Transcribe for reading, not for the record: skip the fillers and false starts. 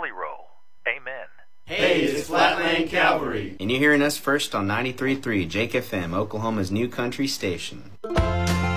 Jelly Roll. Amen. Hey, it's Flatland Calvary. And you're hearing us first on 93.3 Jake FM, Oklahoma's new country station.